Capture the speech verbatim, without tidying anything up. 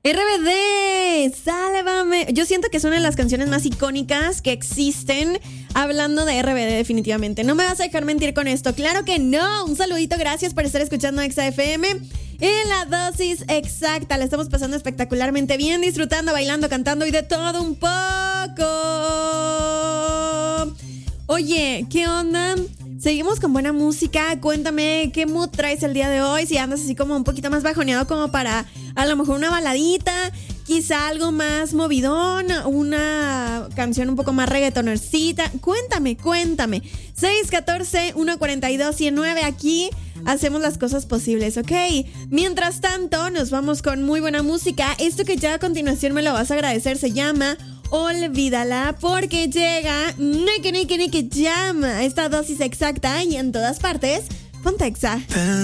R B D, sálvame. Yo siento que es una de las canciones más icónicas que existen. Hablando de R B D, definitivamente. No me vas a dejar mentir con esto. Claro que no. Un saludito, gracias por estar escuchando Exa F M. En la dosis exacta. La estamos pasando espectacularmente bien, disfrutando, bailando, cantando y de todo un poco. Oye, ¿qué onda? Seguimos con buena música. Cuéntame qué mood traes el día de hoy. Si andas así como un poquito más bajoneado, como para a lo mejor una baladita, quizá algo más movidón, una canción un poco más reggaetonercita. Cuéntame, cuéntame. seis uno cuatro, uno cuatro dos, uno nueve. Aquí hacemos las cosas posibles, ¿ok? Mientras tanto, nos vamos con muy buena música. Esto que ya a continuación me lo vas a agradecer se llama Olvídala, porque llega Nike Nike Nike Jam. Esta dosis exacta y en todas partes, ponte Exa.